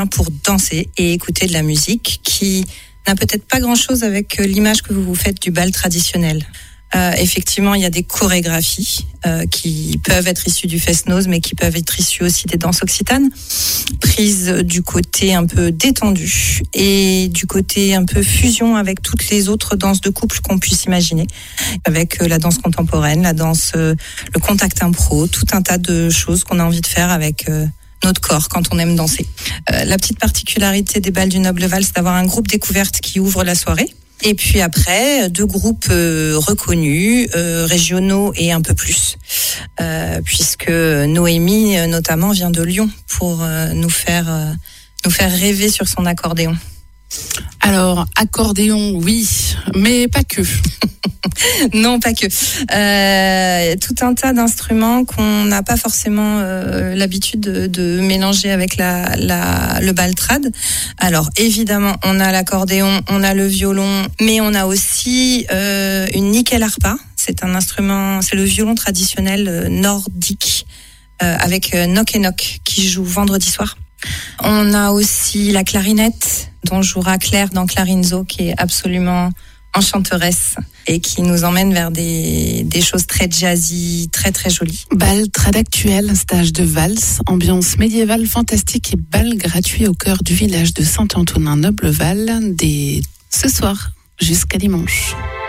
pour danser et écouter de la musique qui n'a peut-être pas grand-chose avec l'image que vous vous faites du bal traditionnel. Effectivement, il y a des chorégraphies qui peuvent être issues du fest-noz, mais qui peuvent être issues aussi des danses occitanes, prises du côté un peu détendu et du côté un peu fusion avec toutes les autres danses de couple qu'on puisse imaginer, avec la danse contemporaine, la danse, le contact impro, tout un tas de choses qu'on a envie de faire avec notre corps quand on aime danser. La petite particularité des bals du Noble Val, c'est d'avoir un groupe découverte qui ouvre la soirée. Et puis après, 2 groupes reconnus, régionaux et un peu plus, puisque Noémie, notamment, vient de Lyon pour nous faire rêver sur son accordéon. Alors, accordéon, oui, mais pas que. Non, pas que. Tout un tas d'instruments qu'on n'a pas forcément l'habitude de mélanger avec le bal trad. Alors, évidemment, on a l'accordéon, on a le violon, mais on a aussi une nickel harpa. C'est un instrument, c'est le violon traditionnel nordique avec Nok et Nok qui joue vendredi soir. On a aussi la clarinette dont jouera Claire dans Clarinzo, qui est absolument enchanteresse et qui nous emmène vers des choses très jazzy, très très jolies. Bal trad actuel, stage de valse, ambiance médiévale fantastique et bal gratuit au cœur du village de Saint-Antonin-Noble-Val dès ce soir jusqu'à dimanche.